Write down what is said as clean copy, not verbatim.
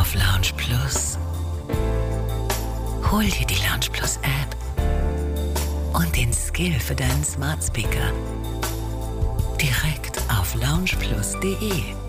auf Lounge Plus. Hol dir die Lounge Plus App und den Skill für deinen Smart Speaker direkt auf loungeplus.de.